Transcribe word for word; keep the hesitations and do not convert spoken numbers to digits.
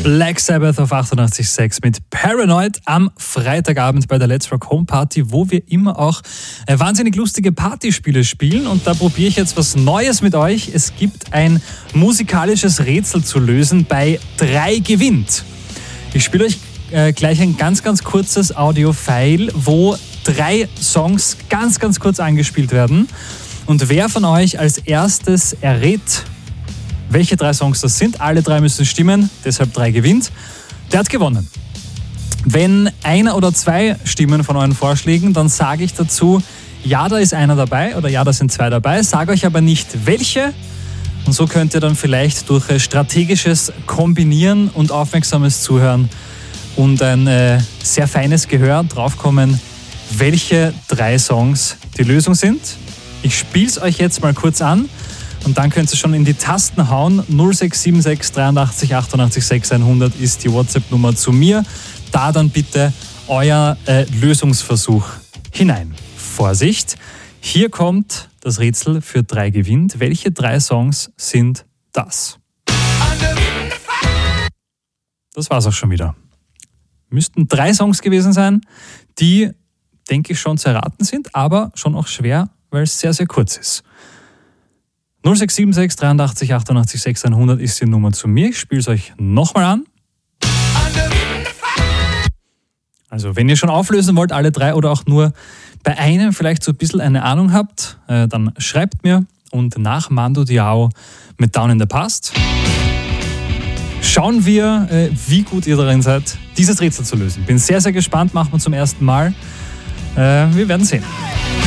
Black Sabbath auf achtundachtzig Komma sechs mit Paranoid am Freitagabend bei der Let's Rock Home Party, wo wir immer auch äh, wahnsinnig lustige Partyspiele spielen. Und da probiere ich jetzt was Neues mit euch. Es gibt ein musikalisches Rätsel zu lösen bei drei gewinnt. Ich spiele euch äh, gleich ein ganz, ganz kurzes Audio-File, wo drei Songs ganz, ganz kurz angespielt werden. Und wer von euch als erstes errät, welche drei Songs das sind, alle drei müssen stimmen, deshalb drei gewinnt, der hat gewonnen. Wenn einer oder zwei stimmen von euren Vorschlägen, dann sage ich dazu, ja, da ist einer dabei oder ja, da sind zwei dabei, sage euch aber nicht welche. Und so könnt ihr dann vielleicht durch strategisches Kombinieren und aufmerksames Zuhören und ein äh, sehr feines Gehör draufkommen, welche drei Songs die Lösung sind. Ich spiele es euch jetzt mal kurz an. Und dann könnt ihr schon in die Tasten hauen. null sechs sieben sechs dreiundachtzig achtundachtzig sechs hundert ist die WhatsApp-Nummer zu mir. Da dann bitte euer äh, Lösungsversuch hinein. Vorsicht, hier kommt das Rätsel für drei gewinnt. Welche drei Songs sind das? Das war's auch schon wieder. Müssten drei Songs gewesen sein, die, denke ich, schon zu erraten sind, aber schon auch schwer, weil es sehr, sehr kurz ist. null sechs sieben sechs dreiundachtzig achtundachtzig sechs hundert ist die Nummer zu mir. Ich spiele es euch nochmal an. Also wenn ihr schon auflösen wollt, alle drei oder auch nur bei einem vielleicht so ein bisschen eine Ahnung habt, äh, dann schreibt mir. Und nach Mando Diao mit Down in the Past schauen wir, äh, wie gut ihr darin seid, dieses Rätsel zu lösen. Bin sehr, sehr gespannt, machen wir zum ersten Mal. Äh, wir werden sehen.